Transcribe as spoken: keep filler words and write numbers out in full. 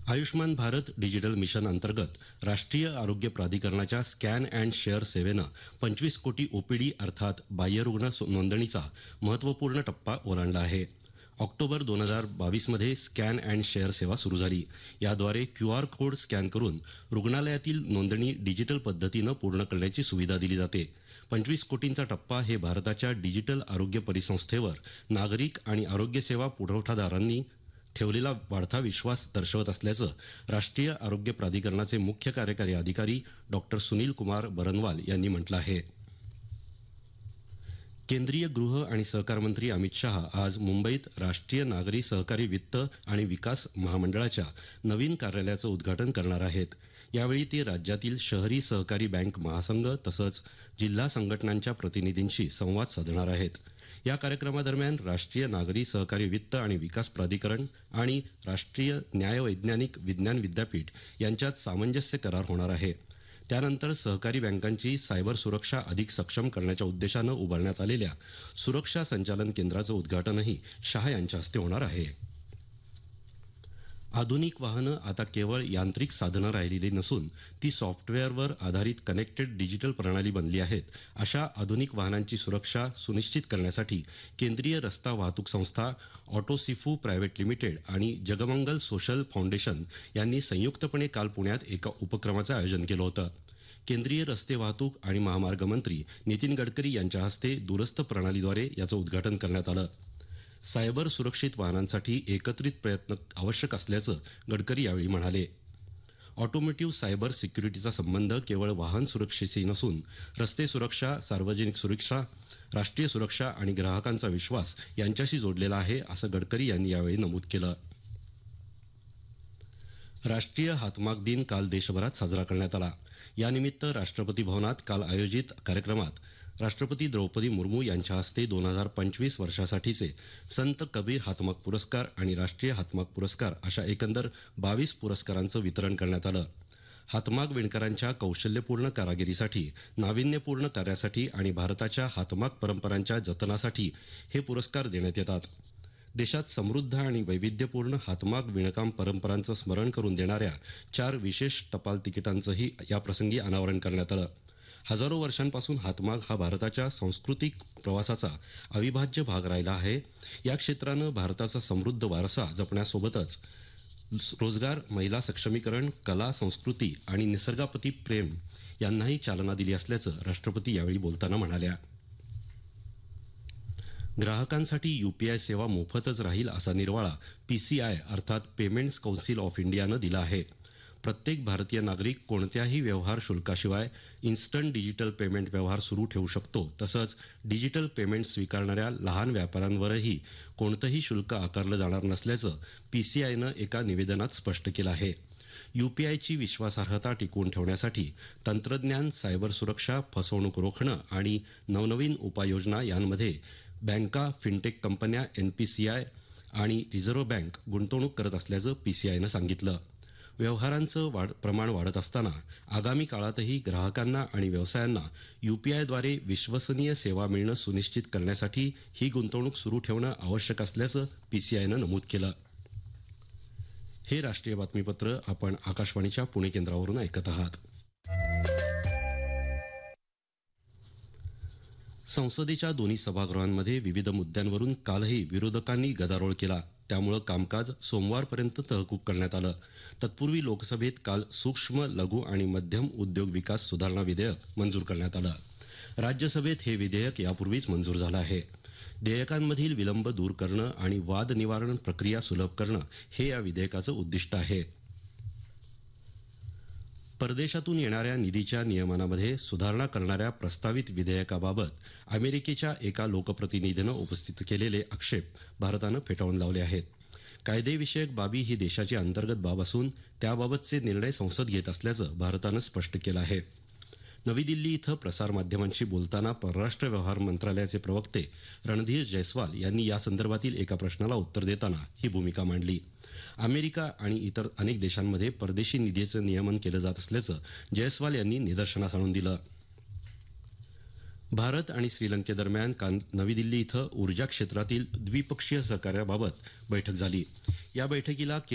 Ayushman Bharat digital mission अंतर्गत राष्ट्रीय आरोग्य प्राधिकरणाच्या स्कॅन अँड शेअर सेवेनं पंचवीस कोटी ओपीडी अर्थात बाह्यरुग्ण नोंदणीचा महत्वपूर्ण टप्पा ओलांडला आहे. ऑक्टोबर दोन हजार बावीसमध्ये स्कॅन अँड शेअर सेवा सुरू झाली. याद्वारे क्यू आर कोड स्कॅन करून रुग्णालयातील नोंदणी डिजिटल पद्धतीनं पूर्ण करण्याची सुविधा दिली जाते. पंचवीस कोटींचा टप्पा हे भारताच्या डिजिटल आरोग्य परिसंस्थेवर नागरिक आणि आरोग्य सेवा पुरवठादारांनी ठेवलेला वाढता विश्वास दर्शवत असल्याचं राष्ट्रीय आरोग्य प्राधिकरणाचे मुख्य कार्यकारी अधिकारी डॉक्टर सुनील कुमार बरनवाल यांनी म्हटलं आहे. केंद्रीय गृह आणि सहकार मंत्री अमित शहा आज मुंबईत राष्ट्रीय नागरी सहकारी वित्त आणि विकास महामंडळाच्या नवीन कार्यालयाचं उद्घाटन करणार आहेत. यावेळी ते राज्यातील शहरी सहकारी बँक महासंघ तसंच जिल्हा संघटनांच्या प्रतिनिधींशी संवाद साधणार आहेत. या कार्यक्रमादरम्यान राष्ट्रीय नागरी सहकारी वित्त आणि विकास प्राधिकरण आणि राष्ट्रीय न्यायवैज्ञानिक विज्ञान विद्यापीठ यांच्यात सामंजस्य करार होणार आहे. त्यानंतर सहकारी बँकांची सायबर सुरक्षा अधिक सक्षम करण्याच्या उद्देशानं उभारण्यात आलेल्या सुरक्षा संचालन केंद्राचं उद्घाटनही शहा यांच्या हस्ते होणार आहे. आधुनिक वाहनं आता केवळ यांत्रिक साधनं राहिलेली नसून ती सॉफ्टवेअरवर आधारित कनेक्टेड डिजिटल प्रणाली बनली आहेत. अशा आधुनिक वाहनांची सुरक्षा सुनिश्चित करण्यासाठी केंद्रीय रस्ता वाहतूक संस्था, ऑटोसिफू प्रायव्हेट लिमिटेड आणि जगमंगल सोशल फाउंडेशन यांनी संयुक्तपणे काल पुण्यात एका उपक्रमाचं आयोजन केलं होतं. केंद्रीय रस्ते वाहतूक आणि महामार्ग मंत्री नितीन गडकरी यांच्या हस्ते दूरस्थ प्रणालीद्वारे याचं उद्घाटन करण्यात आलं. सायबर सुरक्षित वाहनांसाठी एकत्रित प्रयत्न आवश्यक असल्याचं गडकरी यावेळी म्हणाले. ऑटोमोटिव्ह सायबर सिक्युरिटीचा संबंध केवळ वाहन सुरक्षेशी नसून रस्ते सुरक्षा, सार्वजनिक सुरक्षा, राष्ट्रीय सुरक्षा आणि ग्राहकांचा विश्वास यांच्याशी जोडलेला आहे, असं गडकरी यांनी यावेळी नमूद केलं. राष्ट्रीय हातमाग दिन काल देशभरात साजरा करण्यात आला. यानिमित्त राष्ट्रपती भवनात काल आयोजित कार्यक्रमात राष्ट्रपती द्रौपदी मुर्मू यांच्या हस्ते दोन हजार पंचवीस वर्षासाठीचे संत कबीर हातमाग पुरस्कार आणि राष्ट्रीय हातमाग पुरस्कार अशा एकंदर बावीस पुरस्कारांचं वितरण करण्यात आलं. हातमाग विणकरांच्या कौशल्यपूर्ण कारागिरीसाठी, नाविन्यपूर्ण कार्यासाठी आणि भारताच्या हातमाग परंपरांच्या जतनासाठी हे पुरस्कार देण्यात येतात. देशात समृद्ध आणि वैविध्यपूर्ण हातमाग विणकाम परंपरांचं स्मरण करून देणाऱ्या चार विशेष टपाल तिकिटांचंही याप्रसंगी अनावरण करण्यात आलं. हजारो वर्षांपासून हातमाग हा भारताच्या सांस्कृतिक प्रवासाचा अविभाज्य भाग राहिला आहे. या क्षेत्रानं भारताचा समृद्ध वारसा जपण्यासोबतच रोजगार, महिला सक्षमीकरण, कला, संस्कृती आणि निसर्गाप्रती प्रेम यांनाही चालना दिली असल्याचं राष्ट्रपती यावेळी बोलताना म्हणाल्या. ग्राहकांसाठी यूपीआय सेवा मोफतच राहील असा निर्वाळा पीसीआय अर्थात पेमेंट्स कौन्सिल ऑफ इंडियानं दिला आहे. प्रत्येक भारतीय नागरिक कोणत्याही व्यवहार शुल्काशिवाय इन्स्टंट डिजिटल पेमेंट व्यवहार सुरू ठेवू शकतो. तसंच डिजिटल पेमेंट स्वीकारणाऱ्या लहान व्यापाऱ्यांवरही कोणतंही शुल्क आकारलं जाणार नसल्याचं पीसीआयनं एका निवेदनात स्पष्ट केलं आहे. यूपीआयची विश्वासार्हता टिकवून ठेवण्यासाठी तंत्रज्ञान, सायबर सुरक्षा, फसवणूक रोखणं आणि नवनवीन उपाययोजना यांमध्ये बँका, फिनटेक कंपन्या, एनपीसीआय आणि रिझर्व्ह बँक गुंतवणूक करत असल्याचं पीसीआयनं सांगितलं. व्यवहारांचं वाढ प्रमाण वाढत असताना आगामी काळातही ग्राहकांना आणि व्यवसायांना यूपीआयद्वारे विश्वसनीय सेवा मिळणं सुनिश्चित करण्यासाठी ही गुंतवणूक सुरू ठेवणं आवश्यक असल्याचं पीसीआयनं नमूद केलं. हे राष्ट्रीय बातमीपत्र आपण आकाशवाणीच्या पुणे केंद्रावरून ऐकत आहात. संसदेच्या दोन्ही सभागृहांमध्ये विविध मुद्द्यांवरून कालही विरोधकांनी गदारोळ केला. त्यामुळे कामकाज सोमवारपर्यंत तहकूब करण्यात आलं. तत्पूर्वी लोकसभेत काल सूक्ष्म, लघु आणि मध्यम उद्योग विकास सुधारणा विधेयक मंजूर करण्यात आलं. राज्यसभेत हे विधेयक यापूर्वीच मंजूर झालं आहे. देयकांमधील विलंब दूर करणं आणि वाद निवारण प्रक्रिया सुलभ करणं हे या विधेयकाचं उद्दिष्ट आहे. परदेशातून येणाऱ्या निधीच्या नियमनामध्ये सुधारणा करणाऱ्या प्रस्तावित विधेयकाबाबत अमेरिकेच्या एका लोकप्रतिनिधीनं उपस्थित केलेले आक्षेप भारतानं फेटाळून लावले आहेत. कायदेविषयक बाबी ही देशाची अंतर्गत बाब असून त्याबाबतचे निर्णय संसद घेत असल्याचं भारतानं स्पष्ट केलं आहे. नवी दिल्ली इथं प्रसारमाध्यमांशी बोलताना परराष्ट्र व्यवहार मंत्रालयाचे प्रवक्ते रणधीर जयस्वाल यांनी यासंदर्भातील एका प्रश्नाला उत्तर देताना ही भूमिका मांडली. अमेरिका आणि इतर अनेक देशांमध्ये परदेशी निधीचं नियमन केलं जात असल्याचं जयस्वाल यांनी निदर्शनास आणून दिलं. भारत आणि श्रीलंकेदरम्यान काल नवी दिल्ली इथं ऊर्जा क्षेत्रातील द्विपक्षीय सहकार्याबाबत बैठक झाली. या बैठकीला